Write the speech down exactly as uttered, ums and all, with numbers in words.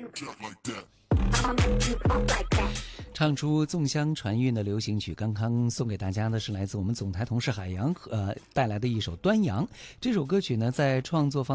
唱出纵香传韵的流行曲，刚刚送给大家的是来自我们总台同事海洋呃带来的一首《端阳》。这首歌曲呢，在创作方